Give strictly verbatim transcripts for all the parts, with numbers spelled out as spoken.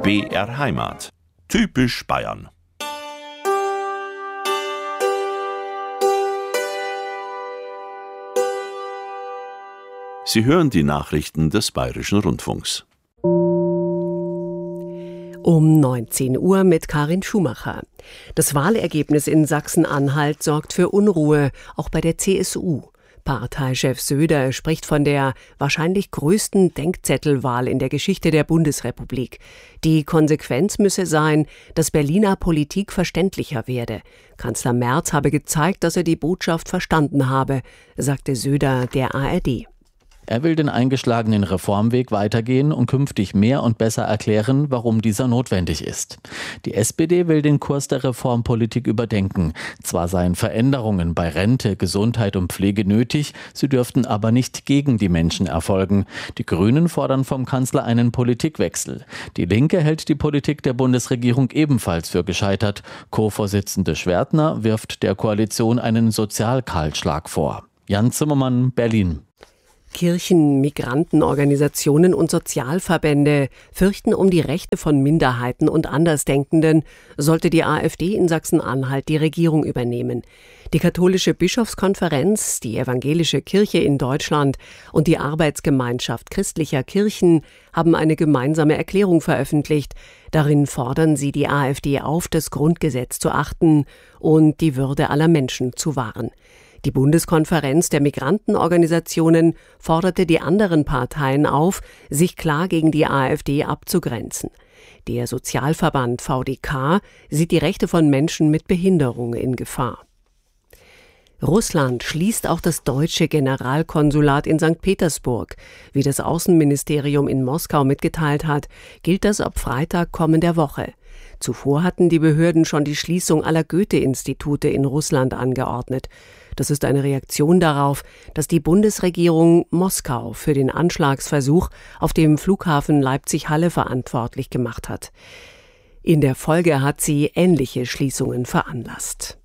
B R Heimat. Typisch Bayern. Sie hören die Nachrichten des Bayerischen Rundfunks. Um neunzehn Uhr mit Karin Schumacher. Das Wahlergebnis in Sachsen-Anhalt sorgt für Unruhe, auch bei der C S U. Parteichef Söder spricht von der wahrscheinlich größten Denkzettelwahl in der Geschichte der Bundesrepublik. Die Konsequenz müsse sein, dass Berliner Politik verständlicher werde. Kanzler Merz habe gezeigt, dass er die Botschaft verstanden habe, sagte Söder der A R D. Er will den eingeschlagenen Reformweg weitergehen und künftig mehr und besser erklären, warum dieser notwendig ist. Die S P D will den Kurs der Reformpolitik überdenken. Zwar seien Veränderungen bei Rente, Gesundheit und Pflege nötig, sie dürften aber nicht gegen die Menschen erfolgen. Die Grünen fordern vom Kanzler einen Politikwechsel. Die Linke hält die Politik der Bundesregierung ebenfalls für gescheitert. Co-Vorsitzende Schwertner wirft der Koalition einen Sozialkahlschlag vor. Jan Zimmermann, Berlin. Kirchen, Migrantenorganisationen und Sozialverbände fürchten um die Rechte von Minderheiten und Andersdenkenden, sollte die AfD in Sachsen-Anhalt die Regierung übernehmen. Die katholische Bischofskonferenz, die evangelische Kirche in Deutschland und die Arbeitsgemeinschaft christlicher Kirchen haben eine gemeinsame Erklärung veröffentlicht. Darin fordern sie die AfD auf, das Grundgesetz zu achten und die Würde aller Menschen zu wahren. Die Bundeskonferenz der Migrantenorganisationen forderte die anderen Parteien auf, sich klar gegen die AfD abzugrenzen. Der Sozialverband V D K sieht die Rechte von Menschen mit Behinderung in Gefahr. Russland schließt auch das deutsche Generalkonsulat in Sankt Petersburg. Wie das Außenministerium in Moskau mitgeteilt hat, gilt das ab Freitag kommender Woche. Zuvor hatten die Behörden schon die Schließung aller Goethe-Institute in Russland angeordnet. Das ist eine Reaktion darauf, dass die Bundesregierung Moskau für den Anschlagsversuch auf dem Flughafen Leipzig-Halle verantwortlich gemacht hat. In der Folge hat sie ähnliche Schließungen veranlasst.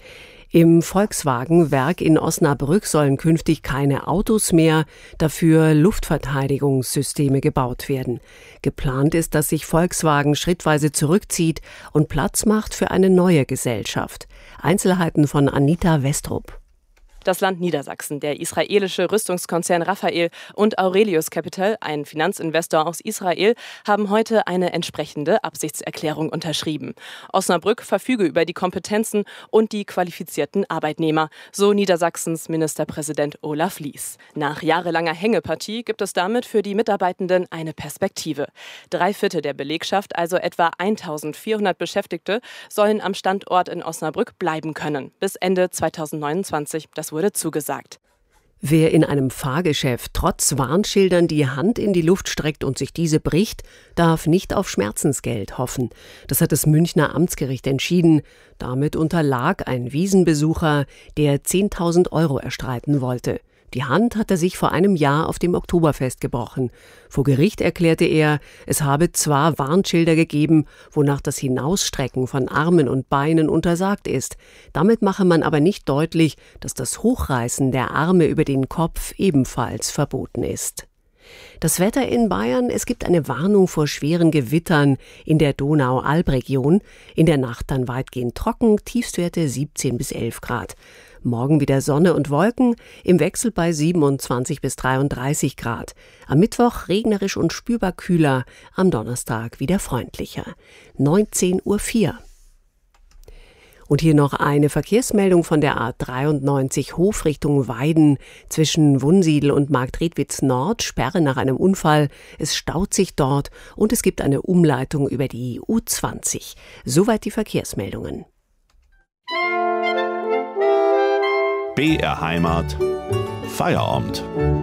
Im Volkswagen-Werk in Osnabrück sollen künftig keine Autos mehr, dafür Luftverteidigungssysteme gebaut werden. Geplant ist, dass sich Volkswagen schrittweise zurückzieht und Platz macht für eine neue Gesellschaft. Einzelheiten von Anita Westrup. Das Land Niedersachsen, der israelische Rüstungskonzern Rafael und Aurelius Capital, ein Finanzinvestor aus Israel, haben heute eine entsprechende Absichtserklärung unterschrieben. Osnabrück verfüge über die Kompetenzen und die qualifizierten Arbeitnehmer, so Niedersachsens Ministerpräsident Olaf Lies. Nach jahrelanger Hängepartie gibt es damit für die Mitarbeitenden eine Perspektive. Drei Viertel der Belegschaft, also etwa eintausendvierhundert Beschäftigte, sollen am Standort in Osnabrück bleiben können, bis Ende zweitausendneunundzwanzig. Das wurde zugesagt. Wer in einem Fahrgeschäft trotz Warnschildern die Hand in die Luft streckt und sich diese bricht, darf nicht auf Schmerzensgeld hoffen. Das hat das Münchner Amtsgericht entschieden. Damit unterlag ein Wiesenbesucher, der zehntausend Euro erstreiten wollte. Die Hand hat er sich vor einem Jahr auf dem Oktoberfest gebrochen. Vor Gericht erklärte er, es habe zwar Warnschilder gegeben, wonach das Hinausstrecken von Armen und Beinen untersagt ist. Damit mache man aber nicht deutlich, dass das Hochreißen der Arme über den Kopf ebenfalls verboten ist. Das Wetter in Bayern: Es gibt eine Warnung vor schweren Gewittern in der Donau-Alb-Region. In der Nacht dann weitgehend trocken, Tiefstwerte siebzehn bis elf Grad. Morgen wieder Sonne und Wolken, im Wechsel bei siebenundzwanzig bis dreiunddreißig Grad. Am Mittwoch regnerisch und spürbar kühler, am Donnerstag wieder freundlicher. neunzehn Uhr vier. Und hier noch eine Verkehrsmeldung von der A dreiundneunzig Hof Richtung Weiden. Zwischen Wunsiedel und Marktredwitz Nord Sperre nach einem Unfall. Es staut sich dort und es gibt eine Umleitung über die U zwanzig. Soweit die Verkehrsmeldungen. B R Heimat. Feierabend.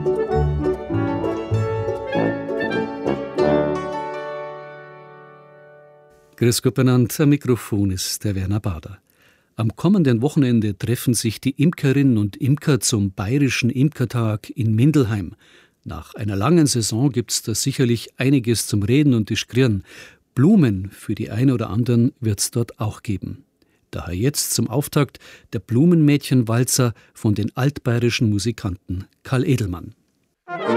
Grüß Gott benannt, am Mikrofon ist der Werner Bader. Am kommenden Wochenende treffen sich die Imkerinnen und Imker zum Bayerischen Imkertag in Mindelheim. Nach einer langen Saison gibt's da sicherlich einiges zum Reden und Diskutieren. Blumen für die einen oder anderen wird's dort auch geben. Daher jetzt zum Auftakt der Blumenmädchenwalzer von den altbayerischen Musikanten Karl Edelmann.